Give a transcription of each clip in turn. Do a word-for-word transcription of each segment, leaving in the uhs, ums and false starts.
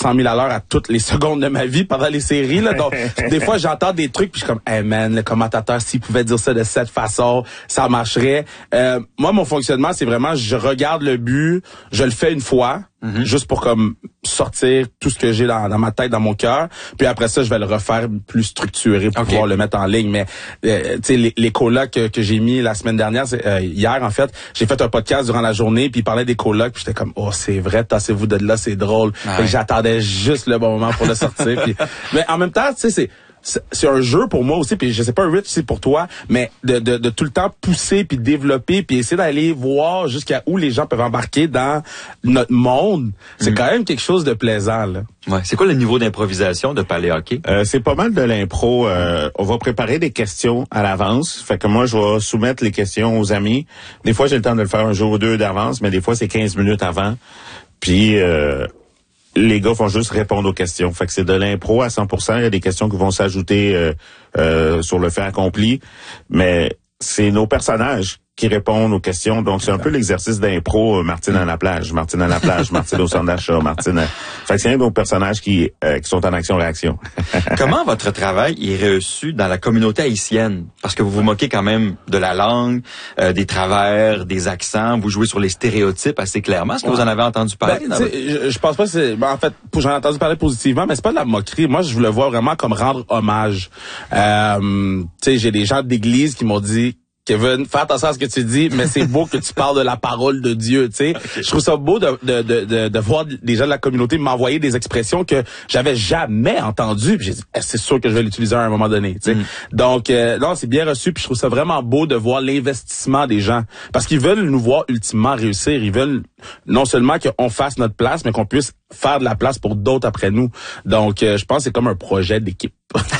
cent mille à l'heure à toutes les secondes de ma vie pendant les séries, là. Donc, des fois, j'entends des trucs puis je suis comme, hey man, le commentateur, s'il pouvait dire ça de cette façon, ça marcherait. Euh, moi, mon fonctionnement, c'est vraiment, je regarde le but, je le fais une fois, mm-hmm. juste pour comme sortir tout ce que j'ai dans, dans ma tête, dans mon cœur. Puis après ça, je vais le refaire plus structuré pour okay. pouvoir le mettre en ligne. Mais euh, tu sais, les, les colocs que, que j'ai mis la semaine dernière, c'est, euh, hier en fait, j'ai fait un podcast durant la journée, puis il parlait des colocs, puis j'étais comme, oh c'est vrai, tassez-vous de là, c'est drôle. Ah ouais. J'attendais juste le bon moment pour le sortir. Puis, mais en même temps, tu sais, c'est c'est un jeu pour moi aussi, puis je sais pas Rich c'est pour toi, mais de, de de tout le temps pousser puis développer puis essayer d'aller voir jusqu'à où les gens peuvent embarquer dans notre monde, c'est mmh. quand même quelque chose de plaisant là. Ouais, c'est quoi le niveau d'improvisation de Palais Hockey? Euh, c'est pas mal de l'impro. Euh, on va préparer des questions à l'avance. Fait que moi, je vais soumettre les questions aux amis. Des fois, j'ai le temps de le faire un jour ou deux d'avance, mais des fois, c'est quinze minutes avant. Puis euh, les gars vont juste répondre aux questions. Fait que c'est de l'impro à cent pour cent. Il y a des questions qui vont s'ajouter euh, euh, sur le fait accompli. Mais c'est nos personnages qui répondent aux questions. Donc, c'est un peu l'exercice d'impro euh, Martine à la plage, Martine à la plage, Martine au centre d'achat, Martine... À... Fait que c'est un de nos personnages qui, euh, qui sont en action-réaction. Comment votre travail est reçu dans la communauté haïtienne? Parce que vous vous moquez quand même de la langue, euh, des travers, des accents, vous jouez sur les stéréotypes assez clairement. Est-ce que ouais. vous en avez entendu parler? Ben, votre... je, je pense pas que c'est... Ben, en fait, j'en ai entendu parler positivement, mais c'est pas de la moquerie. Moi, je le vois vraiment comme rendre hommage. Euh, tu sais, j'ai des gens d'église qui m'ont dit... Kevin, fais attention à ce que tu dis, mais c'est beau que tu parles de la parole de Dieu, tu sais. Okay. Je trouve ça beau de, de, de, de, de voir des gens de la communauté m'envoyer des expressions que j'avais jamais entendues. Puis j'ai dit, eh, c'est sûr que je vais l'utiliser à un moment donné, tu sais. Mm. Donc, euh, non, c'est bien reçu. Puis je trouve ça vraiment beau de voir l'investissement des gens. Parce qu'ils veulent nous voir ultimement réussir. Ils veulent non seulement qu'on fasse notre place, mais qu'on puisse faire de la place pour d'autres après nous. Donc, euh, je pense que c'est comme un projet d'équipe.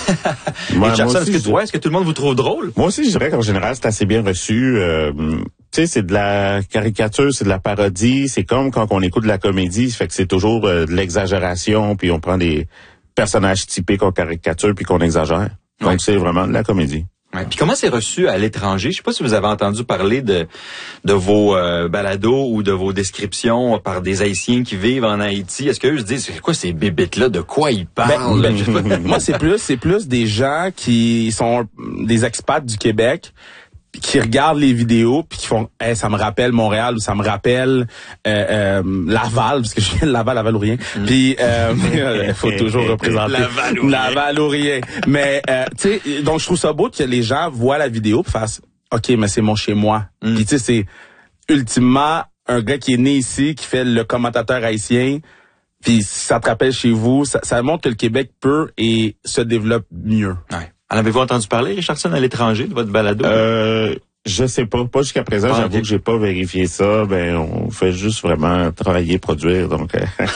moi, moi aussi, est-ce que, ouais, est-ce que tout le monde vous trouve drôle? Moi aussi, je dirais qu'en général, c'est assez bien reçu. Euh, tu sais, c'est de la caricature, c'est de la parodie. C'est comme quand on écoute de la comédie, ça fait que c'est toujours euh, de l'exagération, puis on prend des personnages typiques qu'on caricature puis qu'on exagère. Donc, ouais. c'est vraiment de la comédie. Ouais. Puis comment c'est reçu à l'étranger? Je sais pas si vous avez entendu parler de de vos euh, balados ou de vos descriptions par des Haïtiens qui vivent en Haïti. Est-ce qu'eux se disent c'est quoi ces bébites-là? De quoi ils parlent? Ben, ben, moi, c'est plus c'est plus des gens qui sont des expats du Québec qui regardent les vidéos puis qui font hey, ça me rappelle Montréal ou ça me rappelle euh, euh, Laval parce que je viens de Laval, Laval ou rien. Mm. Puis euh, il faut toujours représenter Laval ou rien. Laval ou rien. Mais euh, tu sais, donc je trouve ça beau que les gens voient la vidéo puis fassent OK, mais c'est mon chez moi. Mm. Puis tu sais c'est ultimement un gars qui est né ici qui fait le commentateur haïtien. Puis si ça te rappelle chez vous, ça, ça montre que le Québec peut et se développe mieux. Ouais. En avez-vous entendu parler, Richardson, à l'étranger, de votre balado? Euh, je sais pas. Pas jusqu'à présent. Pas J'avoue que j'ai pas vérifié ça. Ben, on fait juste vraiment travailler, produire. Donc,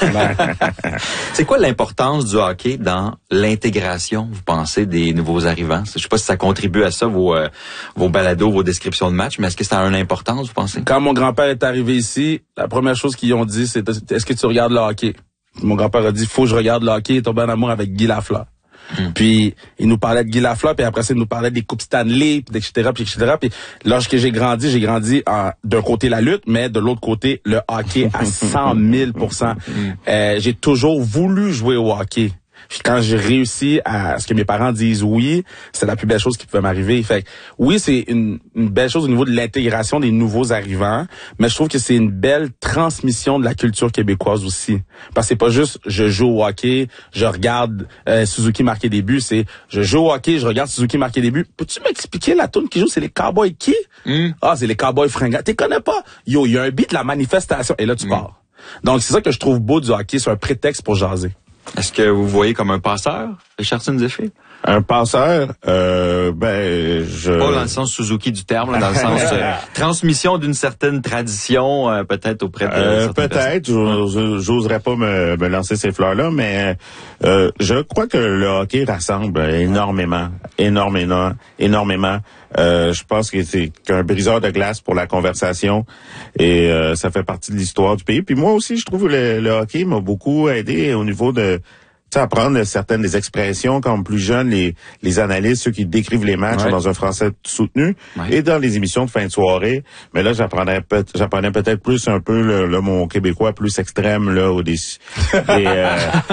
c'est quoi l'importance du hockey dans l'intégration, vous pensez, des nouveaux arrivants? Je sais pas si ça contribue à ça, vos, euh, vos balados, vos descriptions de matchs, mais est-ce que ça a une importance, vous pensez? Quand mon grand-père est arrivé ici, la première chose qu'ils ont dit, c'est « Est-ce que tu regardes le hockey? » Mon grand-père a dit « Faut que je regarde le hockey. » Il est tombé en amour avec Guy Lafleur. Mm. Puis il nous parlait de Guy Lafleur, puis après ça il nous parlait des coupes Stanley, puis et cetera, puis et cetera. Puis lorsque j'ai grandi, j'ai grandi en, d'un côté la lutte, mais de l'autre côté le hockey à cent mille pour cent. Mm. Euh, j'ai toujours voulu jouer au hockey. Puis quand j'ai réussi à ce que mes parents disent oui, c'est la plus belle chose qui pouvait m'arriver. Fait que, oui, c'est une, une belle chose au niveau de l'intégration des nouveaux arrivants, mais je trouve que c'est une belle transmission de la culture québécoise aussi. Parce que c'est pas juste je joue au hockey, je regarde euh, Suzuki marquer des buts, c'est je joue au hockey, je regarde Suzuki marquer des buts. Peux-tu m'expliquer la toune qui joue? C'est les Cowboys qui? Mm. Ah, c'est les Cowboys fringants. T'es connais pas? Yo, il y a un beat, la manifestation. Et là, tu mm. pars. Donc, c'est ça que je trouve beau du hockey, c'est un prétexte pour jaser. Est-ce que vous voyez comme un passeur, Richardson Zephyr? Un passeur, euh, ben, je... Pas dans le sens Suzuki du terme, là, dans le sens euh, transmission d'une certaine tradition, euh, peut-être auprès de... Euh, peut-être, j'oserais pas me, me lancer ces fleurs-là, mais euh, je crois que le hockey rassemble énormément, énormément, énormément. Euh, je pense que c'est qu'un briseur de glace pour la conversation et euh, ça fait partie de l'histoire du pays. Puis moi aussi, je trouve que le, le hockey m'a beaucoup aidé au niveau de... Tu sais, apprendre certaines des expressions comme plus jeunes, les, les analystes, ceux qui décrivent les matchs ouais. dans un français soutenu ouais. et dans les émissions de fin de soirée. Mais là, j'apprenais peut j'apprenais peut-être plus un peu le, le mon québécois plus extrême là, au des, des euh,